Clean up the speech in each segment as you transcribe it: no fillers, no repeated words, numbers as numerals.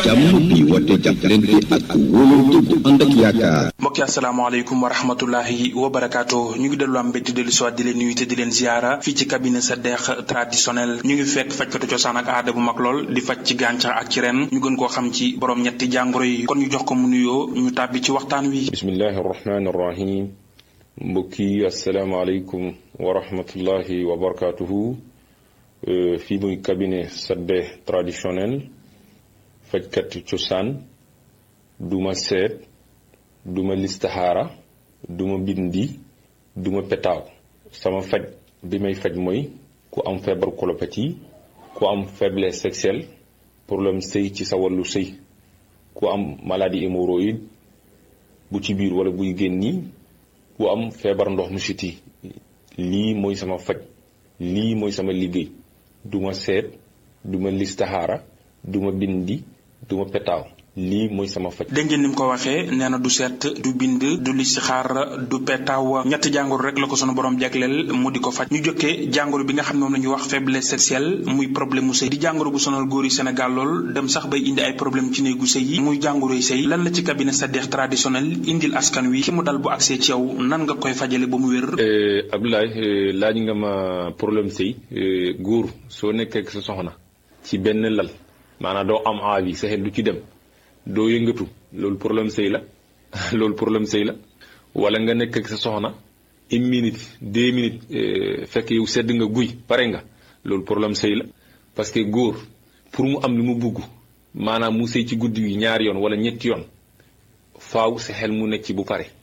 jàmm bi woote jàppalante ak wóolante bu ànd ak yaakaar. mbokki asalaamaaleykum wa rahmatullahi wa barakaatu ñu ngi dellu am mbétti dellu soit di leen nuyu te di leen ziara fii ci cabinet Sadekh traditionnel ñu ngi fekk fajkatu cosaan ak aada bu mag lool di faj ci gàncax ak ci ren ñu gën koo xam ci borom ñetti jàngoro yi kon ñu jox ko mu nuyoo ñu tàbbi ci waxtaan wi. bismillahi rahmaani rahim mbokki asalaamaaleykum wa rahmatullahi wa barakaatuhu fii muy cabinet Sadekh traditionnel fajkat cosaan duma seet duma listaxaara duma bindi duma petaaw sama faj bi may faj mooy ku am feebar colopathie ku am faiblesse sexuelle problème sëy ci sa wàllu sëy ku am maladie hémorroïde bu ci biir wala buy génni ku am feebar ndox mu siti lii mooy sama faj lii mooy sama liggéey duma seet duma listaxaara duma bindi duma petaaw lii mooy sama faj. dégg ngeen ni mu ko waxee nee na du seet du bind du listixaar du petaaw ñetti jàngoro rek la ko sunu borom jagleel mu di ko faj ñu jokkee jàngoro bi nga xam ne moom la ñuy wax faiblesse sexuelle muy problème mu sëy di jàngoro bu sonal góor yi Sénégal lool dem sax bay indi ay problème ci néegu sëy yi muy jàngoro yi sëy lan la ci cabinet Sadekh traditionnel indil askan wi ki mu dal bu agsee ci yow nan nga koy fajale ba mu wér. Abdoulaye laaj nga ma problème sëy góor soo nekkee ak sa soxna ci benn lal maanaam doo am envie sa xel du ci dem. doo yëngatu loolu problème sëy la loolu problème sëy la wala nga nekk ak sa soxna 1 minute 2 minutes fekk yow sedd nga guy pare nga loolu problème sëy la parce que góor pour mu am li mu bugg maanaam mu sëy ci guddi gi 2 yoon wala 3 yoon faaw sa xel mu nekk ci bu pare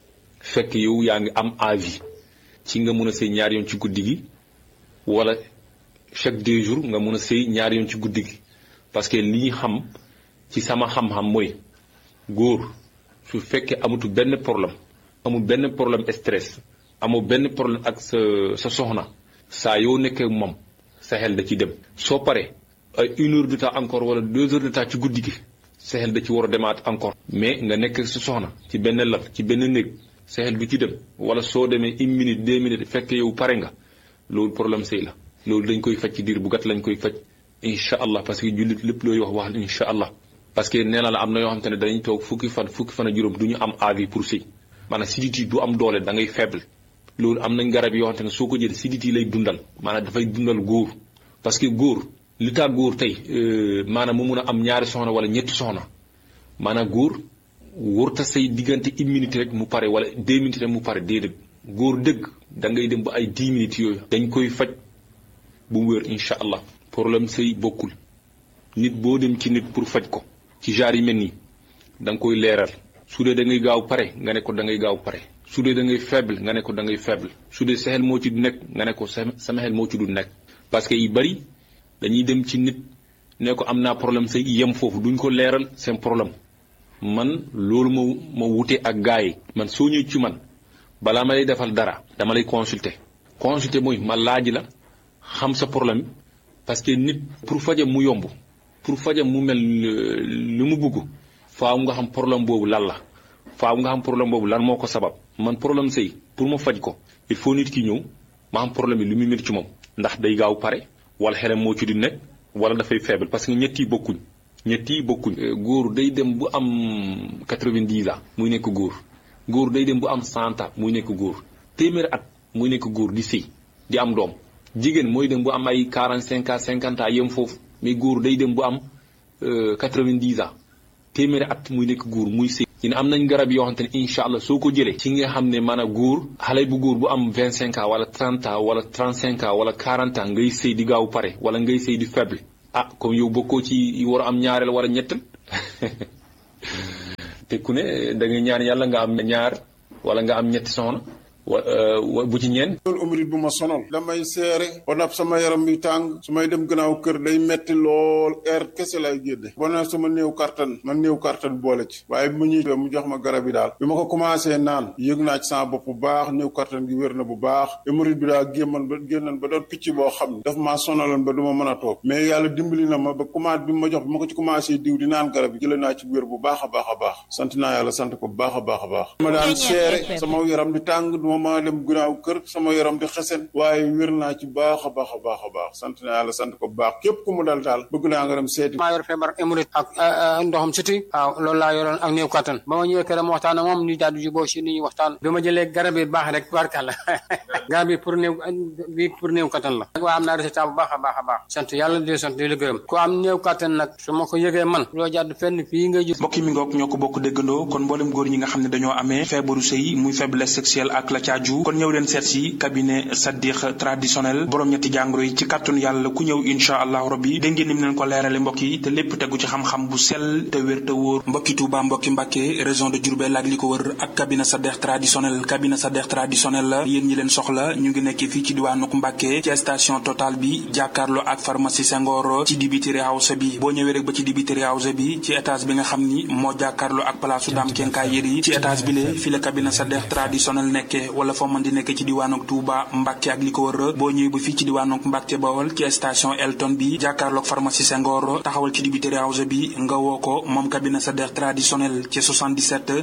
fekk yow yaa ngi am envie ci nga mun a sëy 2 yoon ci guddi gi wala chaque 2 jours nga mun a sëy 2 yoon ci guddi gi parce que li ñu xam ci sama xam-xam mooy góor su fekkee amatu benn problème amul benn problème stress amul benn problème ak sa soxna saa yoo nekkee moom sa xel da ci dem soo paree ay 1 heure de temps encore wala 2 heures de temps ci guddi gi sa xel da ci war a demaat encore mais nga nekk sa soxna ci benn lal ci benn néeg sa xel du ci dem wala soo demee 1 minute 2 minutes fekk yow pare nga loolu problème sëy la loolu dañ koy faj ci diir bu gàtt lañ koy faj incha allah parce que jullit lépp looy wax incha allah parce que nee na la am na yoo xam te ne dañuy toog fukki fan ak juróom du ñu am envie pour sëy maanaam siditi du am doole da ngay faible loolu am nañ garab yoo xam te ne soo ko jël siditi lay dundal maanaam dafay dundal góor parce que góor li tax góor tey maanaam mu mun a am 2 soxna wala 3 soxna maanaam góor wóorta say diggante 1 minute rek mu pare wala 2 minutes rek mu pare déedéet góor dëgg da ngay dem ba ay 10 minutes yooyu dañ koy faj bu mu wér incha allah problème sëy bokkul nit boo dem ci nit pour faj ko ci genre yi mel nii da nga koy leeral su dee da ngay gaaw pare nga ne ko da ngay gaaw pare su dee da ngay faible nga ne ko da ngay faible su dee sa xel moo ci du nekk nga ne ko sama xel moo ci du nekk parce que yi bari dañuy dem ci nit ne ko am naa problème say yem foofu duñ ko leeral seen problème man loolu ma wute ak gars yi man soo ñëw ci man balaa ma lay defal dara dama lay consulter mooy ma laaj la xam sa problème parce que nit pour fajam mu yomb pour fajam mu mel lu mu bugg faaw nga xam problème boobu lan la faaw nga xam problème boobu lan moo ko sabab man problème sëy pour ma faj ko il faut nit ki ñëw ma xam problème bi lu muy métti ci moom ndax day gaaw pare wala xelam moo ci di nekk wala dafay faible parce que ñett yi bokkuñ góor day dem bu am 90 ans muy nekk góor day dem bu am 100 ans muy nekk góor téeméeri at muy nekk góor di sëy di am doom jigéen mooy dem bu am ay 45 ans 50 ans yem foofu mais góor day dem bu am 90 ans téeméeri at muy nekk góor muy sëy ñu ne am nañ garab yoo xamante ne incha allah soo ko jëlee ci nga xam ne maanaam góor xale bu góor bu am 25 ans wala 30 ans wala 35 ans wala 40 ans ngay sëy di gaaw pare wala ngay sëy di faible comme yow bokkoo ci war a am ñaareel wala ñettal te ku ne da nga ñaan yàlla nga am 2 wala nga am 3 soxna bu ci ñeen loolu umrit bu ma sonal damay seere ba nab sama yaram bi tàng su may dem gannaaw kër day metti lool air kese lay génne ba na sama néew kartan boole ci waaye bi ma ñëwee mu jox ma garab yi daal bi ma ko commencé naan yëg naa ci sama bopp bu baax néew kartan gi wér na bu baax umrit bi daal génnan ba doon picc boo xam ne daf maa sonaloon ba du ma mën a toog mais yàlla dimbali na ma ba commencé bi ma jox bi ma ko ci commencé diw di naan garab yi jëlee naa ci wér bu baax a baax a baax sant naa yàlla sant ko bu baax a baax a baax ma daan seere sama yaram di tàng maa dem gannaaw kër sama yaram di xesen waaye wér naa ci baax a baax a baax a baax sant naa yàlla sant ko bu baax képp ku mu dal daal bëgg naa nga dem seeti. maa yor feebar hémorroïde ak ndoxam siti waaw loolu laa yoroon ak néew kattan ba ma ñëwee këram waxtaan ak moom ñu daal di jubóo si ni ñu waxtaan bi ma jëlee garab yi baax rek barkalla garab yi pour néew kattan la waaw am naa résultat bu baax a baax a baax sant yàlla di sant di la gërëm ku am néew kattan nag su ma ko yëgee man loo jàdd fenn fii ngay gis. mbokk mi ngoog ñoo ko bokk déggandoo kon mboolem góor ñi nga xam ne dañoo amee feebaru sëy muy faiblesse sexuelle ak la caaju kon ñëw leen seet si cabinet Sadikh traditionnel borom ñetti jàngoro yi ci kàttanu yàlla ku ñëw insha allahu rabbi dégg ngeen ni mu leen ko leerale mbokk yi te lépp tegu ci xam-xam bu sell te wér te wóor. mbokki Touba mbokki Mbàkke région de Diourbel ak li ko wër ak cabinet Sadikh traditionnel la yéen ñi leen soxla ñu ngi nekk fii ci diwaanu Mbàkke ci station Total bi jàkkaarloo ak pharmacie Senghor ci dibiteri house bi boo ñëwee rek ba ci dibiteri house bi ci étage bi nga xam ni moo jàkkaarloo ak palaasu Dame Kenkaay Yeri ci étage bi le fi la cabinet Sadikh traditionnel nekke wala foo mën di nekk ci diwaanu Touba Mbàkke ak li ko wër boo ñëwee ba fii ci diwaanu Mbàkke Bawol ci station Elton bi jàkkaarloo ak pharmacie Senghor taxawal ci dibiteri house bi nga woo ko moom cabinet Sadikh traditionnel ci 77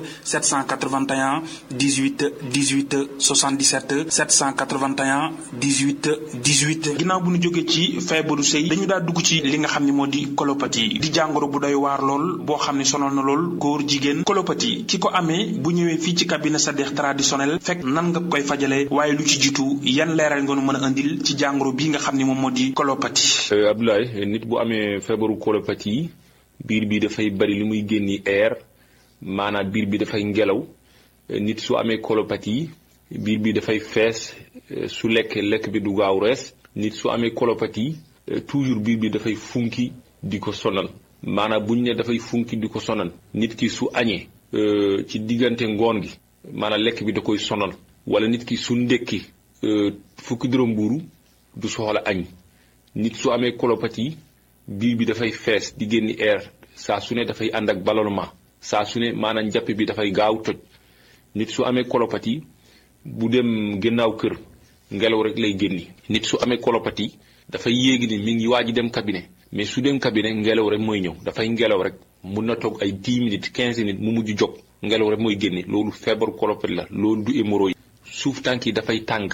781 18 18 77 781 18 18. ginnaaw bu ñu jógee ci feebaru sëy dañu daa dugg ci li nga xam ne moo di colopathie di jàngoro bu doy waar lool boo xam ne sonal na lool góor jigéen. colopathie ki ko amee bu ñëwee fii ci cabinet Sadikh traditionnel fekk nan nga koy fajale waaye lu ci jiitu yan leeral nga nu mën a indil ci jàngoro bii nga xam ne moom moo di colopathie. Abdoulaye nit bu amee feebaru colopathie biir bi dafay bari li muy génni air maanaam biir bi dafay ngelaw nit su amee colopathie biir bi dafay fees su lekk bi du gaaw rees nit su amee colopathie toujours biir bi dafay funki di ko sonal maanaam bu ñu ne dafay funki di ko sonal nit ki su añee ci diggante ngoon gi maanaam lekk bi da koy sonal wala nit ki su ndekki fukki dërëm mbuuru du soxla añ nit su amee colopathie biir bi dafay fees di génni air saa su ne dafay ànd ak ballonnement saa su ne maanaam njàpp bi dafay gaaw toj nit su amee colopathie bu dem gannaaw kër ngelaw rek lay génni nit su amee colopathie dafay yéegi ni mi ngi waaj dem cabinet mais su dem cabinet ngelaw rek mooy ñëw dafay ngelaw rek mun na toog ay 10 minutes 15 minutes mu mujj jóg ngelaw rek mooy génni loolu feebaru colopathie la loolu du hémorroïde suuf tànk yi dafay tàng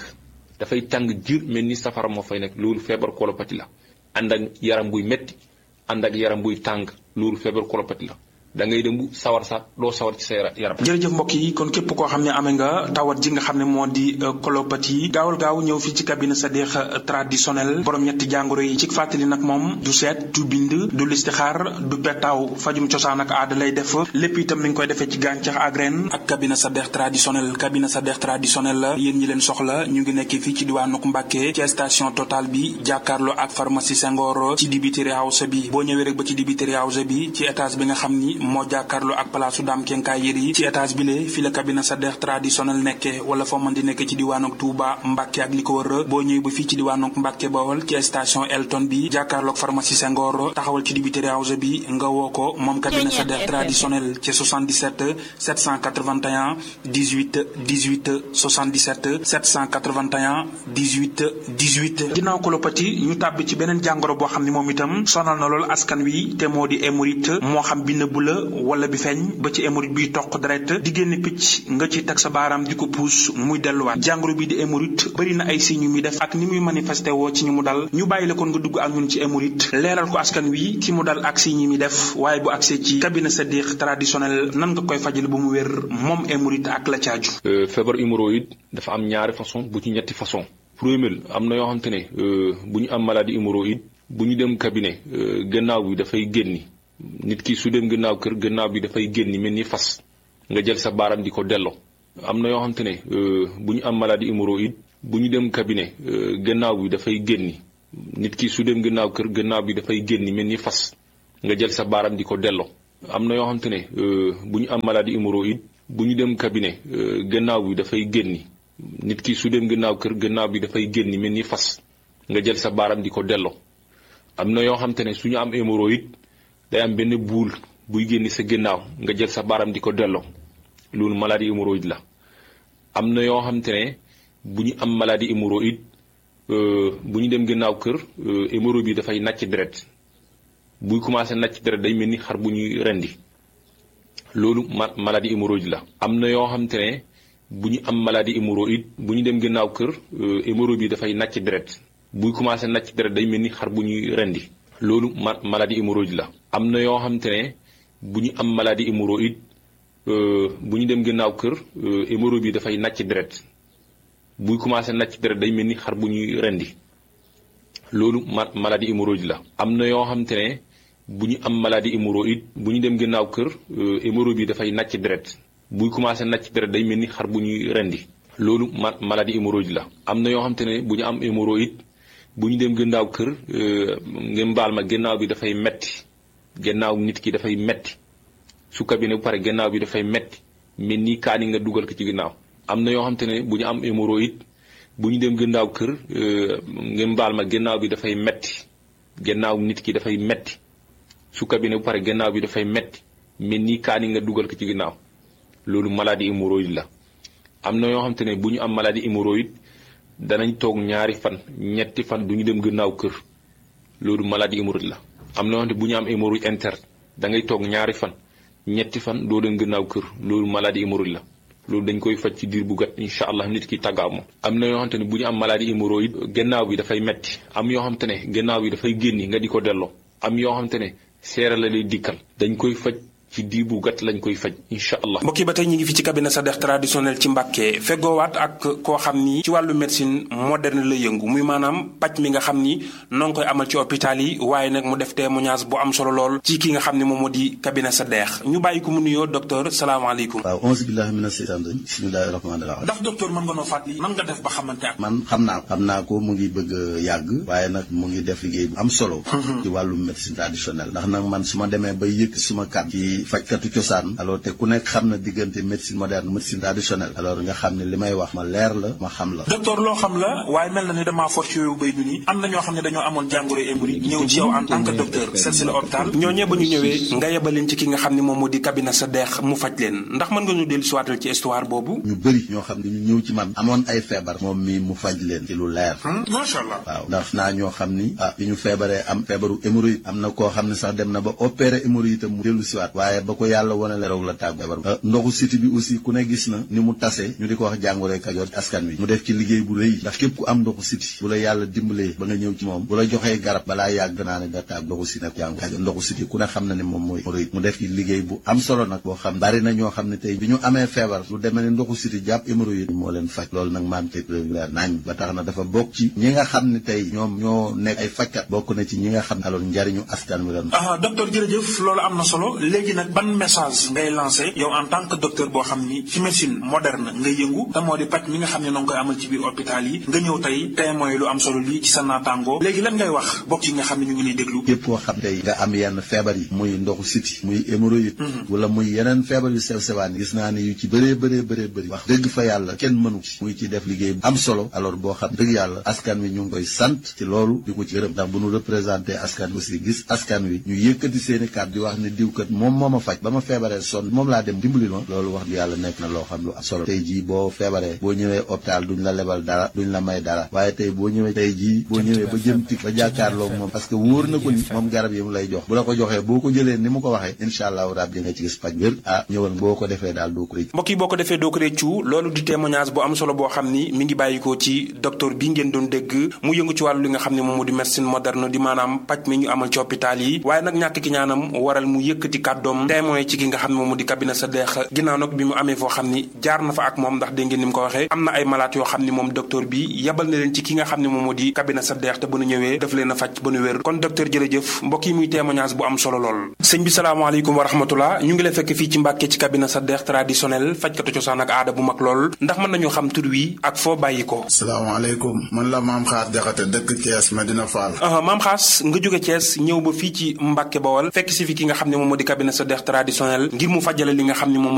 jir mel ni safara moo fay nekk loolu feebaru colopathie la ànd ak yaram buy metti ànd ak yaram buy tàng loolu feebaru colopathie la da ngay dem bu sawar sax doo sawar ci sa yaram. jërëjëf mbokk yi kon képp koo xam ne amee nga tawat ji nga xam ne moo di colopathie gaawal gaaw ñëw fii ci cabinet Sadikh traditionnel borom ñetti jàngoro yi ci fàttali nag moom du seet du bind du listixaar du pettaaw fajum cosaan ak aada lay def lépp itam mi ngi koy defee ci gàncax ak ren ak cabinet Sadikh traditionnel la yéen ñi leen soxla ñu ngi nekk fii ci diwaanu Mbàkke ci station Total bi jàkkaarloo ak pharmacie Senghor ci dibiteri house bi boo ñëwee rek ba ci dibiteri house bi ci étage bi nga xam ni moo jàkkaarloo ak palaasu Dame Kenkaay Yeri ci étage bi le fi la cabinet Sadikh traditionnel nekke wala foo mën di nekk ci diwaanu Touba Mbàkke ak li ko wër boo ñëwee ba fii ci diwaanu Mbàkke Bawol ci station Elton bi jàkkaarloo ak pharmacie Senghor taxawal ci dibiteri house bi nga woo ko moom cabinet Sadikh traditionnel ci 77 781 18 18 77 781 18 18. ginnaaw colopathie ñu tàbbi ci beneen jàngoro boo xam ne moom itam sonal na lool askan wi te moo di hémorroïde moo xam bi nëbb la wala bi feeñ ba ci hémorroïde biy toq deret di génn picc nga ci teg sa baaraam di ko puus muy delluwaat jàngoro bi di hémorroïde bëri na ay signes yu muy def ak ni muy manifesté woo ci ñi mu dal ñu bàyyi la kon nga dugg ak ñun ci hémorroïde leeral ko askan wi ki mu dal ak signes yi muy def waaye bu agsee ci cabinet Sadikh traditionnel nan nga koy fajal bu mu wér moom hémorroïde ak la caaju. feebar hémorroïde dafa am ñaari façon bu ci ñetti façon premier am na yoo xamante ne bu ñu am maladie hémorroïde bu ñu dem cabinet gannaaw bi dafay génni nit ki su dem gannaaw kër gannaaw bi dafay génni mel ni fas nga jël sa baaram di ko delloo am na yoo xamante ne bu ñu am maladie hémorroïde bu ñu dem cabinet gannaaw bi dafay génni nit ki su dem gannaaw kër gannaaw bi dafay génni mel ni fas nga jël sa baaram di ko delloo am na yoo xamante ne bu ñu am maladie hémorroïde bu ñu dem cabinet gannaaw bi dafay génni nit ki su dem gannaaw kër gannaaw bi dafay génni mel ni fas nga jël sa baaram di ko delloo am na yoo xamante ne su ñu am hémorroïde day am benn buul buy génni sa gannaaw nga jël sa baaram di ko delloo loolu maladie hémorroïde la am na yoo xamante ne bu ñu am maladie hémorroïde bu ñu dem gannaaw kër hémorroïde bi dafay nàcc deret buy commencé nàcc deret day mel ni xar bu ñuy rendi loolu maladie hémorroïde la am na yoo xamante ne bu ñu am maladie hémorroïde bu ñu dem gannaaw kër hémorroïde bi dafay nàcc deret buy commencé nàcc deret day mel ni xar bu ñuy rendi loolu maladie hémorroïde la. am na yoo xamante ne bu ñu am maladie hémorroïde bu ñu dem gannaaw kër hémorroïde bi dafay nàcc deret buy commencé nàcc deret day mel ni xar bu ñuy rendi loolu maladie hémorroïde la. am na yoo xamante ne bu ñu am maladie hémorroïde bu ñu dem gannaaw kër hémorroïde bi dafay nàcc deret buy commencé nàcc deret day mel ni xar bu ñuy rendi loolu maladie hémorroïde la. am na yoo xamante ne bu ñu am hémorroïde bu ñu dem gannaaw kër ngeen baal ma gannaaw bi dafay metti gannaaw nit ki dafay metti su kabine bu pare gannaaw bi dafay metti mel ni kaani nga dugal ko ci gannaaw. am na yoo xamante ne bu ñu am hémorroïde bu ñu dem gannaaw kër ngeen baal ma gannaaw bi dafay metti gannaaw nit ki dafay metti su kabine bu pare gannaaw bi dafay metti mel ni kaani nga dugal ko ci gannaaw loolu maladie hémorroïde la. am na yoo xamante ne bu ñu am maladie hémorroïde danañ toog ñaari fan ñetti fan du ñu dem gannaaw kër loolu maladie hémorroïde la. am na yoo xamante bu ñu am hémorroïde interne da ngay toog ñaari fan ñetti fan doo dem gannaaw kër loolu maladie hémorroïde la. loolu dañ koy faj ci diir bu gàtt incha allah nit ki tàggaaw moom. am na yoo xamante ne bu ñu am maladie hémorroïde gannaaw bi dafay metti am yoo xamante ne gannaaw bi dafay génni nga di ko delloo am yoo xamante ne seera la lay dikkal dañ koy faj ci diir bu gàtt lañ koy faj incha allah. mbokk yi ba tey ñu ngi fi ci cabinet Sadekh traditionnel ci Mbàkke feggoowaat ak koo xam ni ci wàllu médecine moderne la yëngu muy maanaam paj mi nga xam ni noo ngi koy amal ci hôpital yi waaye nag mu def témoignage bu am solo lool ci ki nga xam ne moom moo di cabinet Sadekh ñu bàyyi ko mu nuyoo docteur salaamaaleykum. waaw onze billahi mina seytaan rajim bismillahi rahmaani rahim. ndax docteur mën nga noo fàttali nan nga def ba xamante ak. man xam naa ko mu ngi bëgg a yàgg waaye nag mu ngi def liggéey bu am solo. ci wàllu médecine traditionnelle ndax nag man su ma demee ba yëkk suma kàddu ci fajkatu cosaan alors te ku nekk xam na diggante médecine moderne médecine traditionnelle alors nga xam ne li may wax ma leer la ma xam la. docteur loo xam la waaye mel na ni damaa fort ci yooyu béy du nii am na ñoo xam ne dañoo amoon jàngoro hémorroïde ñëw ci yow en tant que docteur seet si la hôpital ñooñee ba ñu ñëwee nga yebaleen ci ki nga xam ne moom moo di cabinet Sadekh mu faj leen ndax mën nga ñu dellu si waatal ci histoire boobu. ñu bëri ñoo xam ne ñu ñëw ci man amoon ay feebar moom mi mu faj leen ci lu leer. macha allah. waaw ndax naa ñoo xam ni bi ñu feebaree am feebaru hémorroïde am na koo xam ne sax dem na ba opéré hémorroïde mu dellu si waat waaye ba ko yàlla wane leroog la tàggu feebar ndoxu siti bi aussi ku ne gis na ni mu tase ñu di ko wax jàngoro Kajoor askan wi mu def ci liggéey bu rëy ndax képp ku am ndoxu siti bu la yàlla dimbalee ba nga ñëw ci moom bu la joxee garab balaa yàgg naa ne nga tàgg ndoxu siti nag jàngoro Kajoor ndoxu siti ku ne xam na ne moom mooy hémorroïde mu def ci liggéey bu am solo nag boo xam bari na ñoo xam ne tey bi ñu amee feebar lu demee ne ndoxu siti jàpp hémorroïde moo leen faj loolu nag maam tey leer nañ ba tax na dafa bokk ci ñi nga xam ne tey ñoom ñoo nekk ay fajkat bokk na ci ñi nga xam ne alors njariñu askan wi la. docteur jërëjëf loolu am na solo léegi nag ban message ngay lancé yow en tant que docteur boo xam ni ci médecine moderne nga yëngu te moo di paj mi nga xam ne noo ngi koy amal ci biir hôpital yi nga ñëw tey témoin lu am solo lii ci sa naataangoo léegi lan ngay wax bokk yi nga xam ne ñu ngi lay déglu. képp koo xam tey nga am yenn feebar yi muy ndoxu siti muy hémorroïde wala muy yeneen feebar yu sew sewaan gis naa ne yu ci bëree bëri wax dëgg fa yàlla kenn mënu ci muy ci def liggéey bu am solo alors boo xam dëgg yàlla askan wi ñu ngi koy sant ci loolu di ko ci gërëm ndax bu ñu représenté askan wi aussi gis askan wi ñu yëkkati seeni kàddu di wax ne diwkat moom moo ma faj ba ma feebaree sonn moom laa dem dimbali ma loolu wax di yàlla nekk na loo xam lu am solo tey jii boo feebaree boo ñëwee hôpital duñ la lebal dara duñ la may dara waaye tey boo ñëwee tey jii boo ñëwee ba jëm tik ba jàkkaarloo moom parce que wóor na ko ni moom garab yi mu lay jox bu la ko joxee boo ko jëlee ni mu ko waxee incha allahu rabbi nga ci gis paj wér ñëwal boo ko defee daal doo ko réccu mbokk yi boo ko defee doo ko réccu loolu di témoignage bu am solo boo xam ni mi ngi bàyyikoo ci docteur bi ngeen doon dégg mu yëngu ci wàllu li nga xam ne moom moo di médecine moderne di maanaam paj mi ñu amal ci hôpital yi waaye nag ñàkk ki ñaanam waral mu yëkkati kàddoom témoin ci ki nga xam ne moom moo di cabinet Sadekh ginnaaw nag bi mu amee foo xam ni jaar na fa ak moom ndax dégg ngeen ni mu ko waxee am na ay malade yoo xam ni moom docteur bi yabal na leen ci ki nga xam ne moom moo di cabinet Sadekh te ba nu ñëwee daf leen a faj ba nu wér kon docteur jërëjëf mbokk yi muy témoignage bu am solo lool sëñ bi salaamaaleykum wa rahmatullah ñu ngi lay fekk fii ci Mbàkke ci cabinet Sadekh traditionnel fajkatu cosaan ak aada bu mag lool ndax mën nañoo xam tur wi ak foo bàyyi ko. salaamaaleykum man la Maam Xaas Jaxate dëkk Thiès Medina Fall. Maam Xaas nga jóge Thiès ñëw ba fii ci Mbàkke Bawol fekk si fi ki nga xam ne moom moo di cabinet Sadekh traditionnel ngir mu fajale li nga xam ne moom